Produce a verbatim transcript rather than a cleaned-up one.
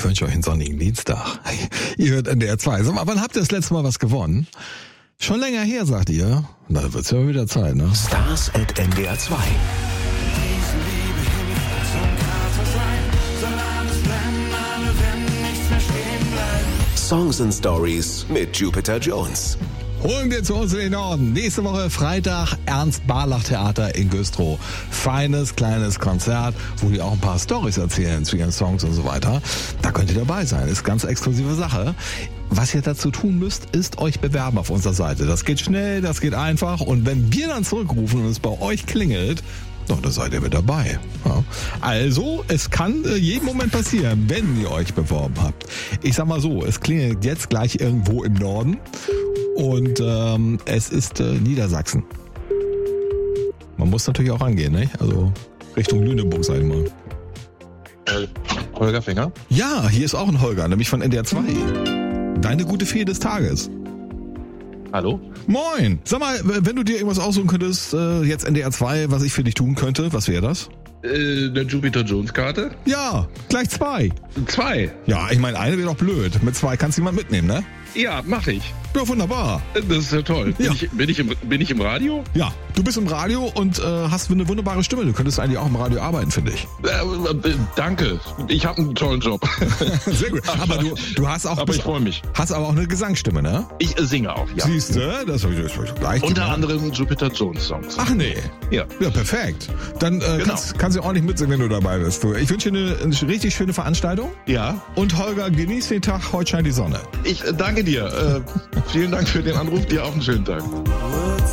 Ich wünsche euch einen sonnigen Dienstag. Ihr hört N D R zwei. Sag mal, wann habt ihr das letzte Mal was gewonnen? Schon länger her, sagt ihr. Na, wird's ja wieder Zeit, ne? Stars at N D R zwei. Songs and Stories mit Jupiter Jones. Holen wir zu uns in den Norden. Nächste Woche Freitag Ernst-Barlach-Theater in Güstrow. Feines, kleines Konzert, wo die auch ein paar Storys erzählen zu ihren Songs und so weiter. Da könnt ihr dabei sein. Ist ganz exklusive Sache. Was ihr dazu tun müsst, ist euch bewerben auf unserer Seite. Das geht schnell, das geht einfach. Und wenn wir dann zurückrufen und es bei euch klingelt, doch, da seid ihr mit dabei. Ja. Also, es kann äh, jeden Moment passieren, wenn ihr euch beworben habt. Ich sag mal so, es klingelt jetzt gleich irgendwo im Norden und ähm, es ist äh, Niedersachsen. Man muss natürlich auch rangehen, ne? Also Richtung Lüneburg, sag ich mal. Äh, Holger Finger? Ja, hier ist auch ein Holger, nämlich von N D R zwei. Deine gute Fee des Tages. Hallo? Moin! Sag mal, wenn du dir irgendwas aussuchen könntest, äh, jetzt N D R zwei, was ich für dich tun könnte, was wäre das? Äh, eine Jupiter Jones Karte? Ja, gleich zwei. Zwei? Ja, ich meine, eine wäre doch blöd. Mit zwei kannst du jemand mitnehmen, ne? Ja, mach ich. Ja, wunderbar. Das ist ja toll. Bin, Ja. Ich, bin, ich, im, bin ich im Radio? Ja, du bist im Radio und äh, hast eine wunderbare Stimme. Du könntest eigentlich auch im Radio arbeiten, finde ich. Äh, äh, danke. Ich habe einen tollen Job. Sehr gut. Aber du, du hast auch... Aber bist- ich freue mich. Hast aber auch eine Gesangsstimme, ne? Ich äh, singe auch, ja. Siehst du? Das habe ich das gleich Unter gemacht. anderem Jupiter Jones Songs. Ach nee. Ja. Ja, perfekt. Dann äh, Genau. kannst, kannst du ordentlich mitsingen, wenn du dabei bist. Du. Ich wünsche dir eine, eine richtig schöne Veranstaltung. Ja. Und Holger, genieß den Tag. Heute scheint die Sonne. Ich äh, danke dir. Äh, vielen Dank für den Anruf. Dir auch einen schönen Tag.